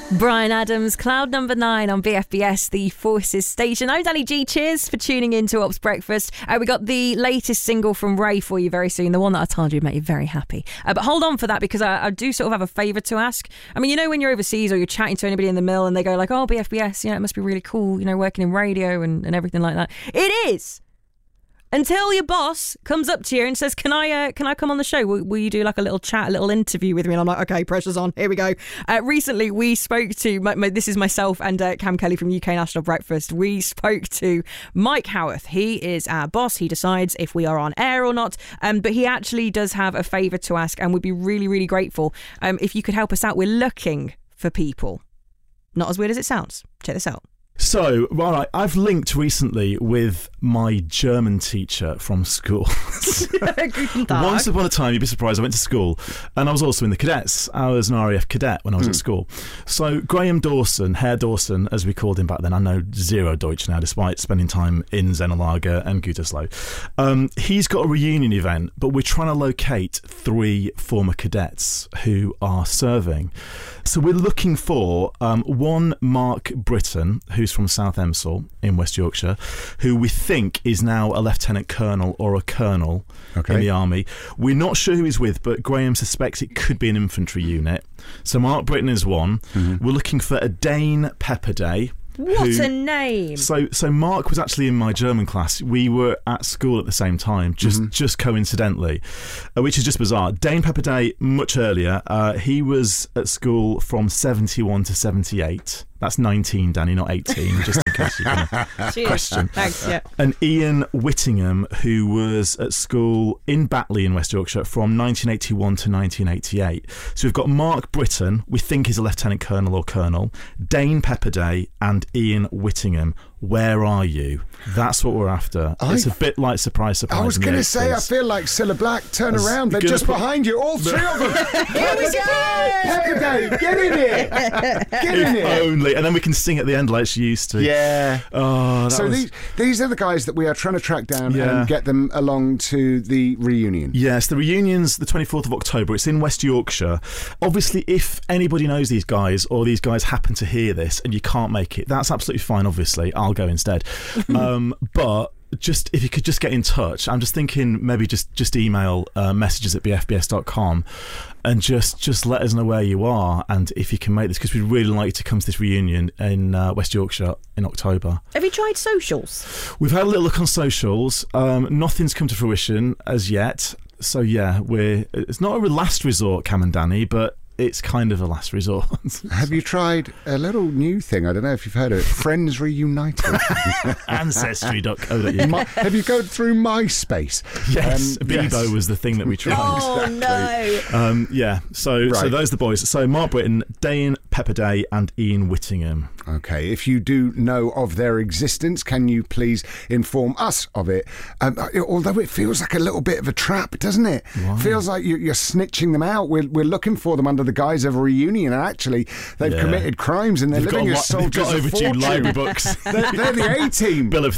Bryan Adams, Cloud Number 9 on BFBS, the Forces station. I'm Danny G. Cheers for tuning in to Ops Breakfast. We got the latest single from Ray for you very soon, the one that I told you would make you very happy. But hold on for that, because I do sort of have a favour to ask. I mean, you know when you're overseas or you're chatting to anybody in the mill and they go like, oh, BFBS, it must be really cool, working in radio and everything like that. It is! Until your boss comes up to you and says, can I come on the show? Will you do like a little chat, a little interview with me? And I'm like, okay, pressure's on. Here we go. Recently, we spoke to, this is myself and Cam Kelly from UK National Breakfast. We spoke to Mike Howarth. He is our boss. He decides if we are on air or not. But he actually does have a favour to ask and would be really, really grateful if you could help us out. We're looking for people. Not as weird as it sounds. Check this out. So, right, I've linked recently with my German teacher from school. Once upon a time, you'd be surprised, I went to school and I was also in the cadets. I was an RAF cadet when I was at school. So Graham Dawson, Herr Dawson, as we called him back then, I know zero Deutsch now, despite spending time in Zenelager and Gütersloh. He's got a reunion event, but we're trying to locate 3 former cadets who are serving. So we're looking for one Mark Britton, who's from South Emsall in West Yorkshire, who we think is now a lieutenant colonel or a colonel in the army. We're not sure who he's with, but Graham suspects it could be an infantry unit. So Mark Britton is one. We're looking for a Dane Pepperday. What a name! So Mark was actually in my German class. We were at school at the same time, just coincidentally, which is just bizarre. Dane Pepperday, much earlier. He was at school from 71 to 78. That's 19, Danny, not 18, just in case you're going to question. Thanks, yeah. And Ian Whittingham, who was at school in Batley in West Yorkshire from 1981 to 1988. So we've got Mark Britton, we think is a lieutenant colonel or colonel, Dane Pepperday and Ian Whittingham. Where are you? That's what we're after. It's a bit like Surprise, Surprise. I was going to say, I feel like Cilla Black, turn around. They're just behind you, all 3 of them. Here we go! Pepperday, get in here. Get in here. Only. And then we can sing at the end like she used to. Yeah. Oh, so these are the guys that we are trying to track down and get them along to the reunion. Yes, the reunion's the 24th of October. It's in West Yorkshire. Obviously, if anybody knows these guys or these guys happen to hear this and you can't make it, that's absolutely fine, obviously. I'll go instead. But just if you could just get in touch, I'm just thinking maybe just email messages at bfbs.com and just let us know where you are and if you can make this, because we'd really like you to come to this reunion in West Yorkshire in October. Have you tried socials? We've had a little look on socials. Nothing's come to fruition as yet. So yeah, it's not a last resort, Cam and Danny, but it's kind of a last resort. Have you tried a little new thing? I don't know if you've heard of it. Friends Reunited. Ancestry.co.uk. Have you gone through MySpace? Yes, Bebo was the thing that we tried. Oh, no. Yeah, so those are the boys. So Mark Britton, Dane Pepperday and Ian Whittingham. Okay, if you do know of their existence, can you please inform us of it? Although it feels like a little bit of a trap, doesn't it? Wow. Feels like you're snitching them out. We're looking for them under the guise of a reunion, and actually they've committed crimes and they're living as soldiers of fortune. Overdue library books. They're the A-team. Bill of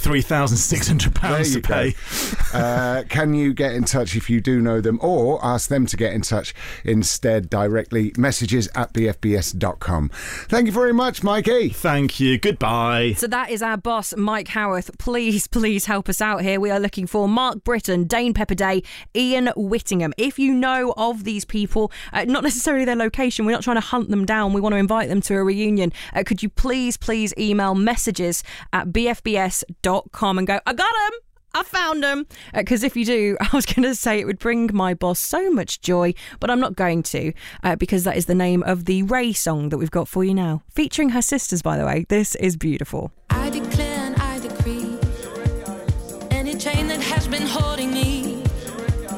£3,600 to pay. Can you get in touch if you do know them, or ask them to get in touch instead directly? Messages at bfbs.com. Thank you very much, Mikey. Thank you. Goodbye. So that is our boss, Mike Howarth. Please help us out here. We are looking for Mark Britton, Dane Pepperday, Ian Whittingham. If you know of these people, not necessarily their location, we're not trying to hunt them down, we want to invite them to a reunion, could you please email messages at bfbs.com and go, I got him! I found them. Because if you do, I was going to say it would bring my boss so much joy, but I'm not going to, because that is the name of the Ray song that we've got for you now. Featuring her sisters, by the way. This is beautiful.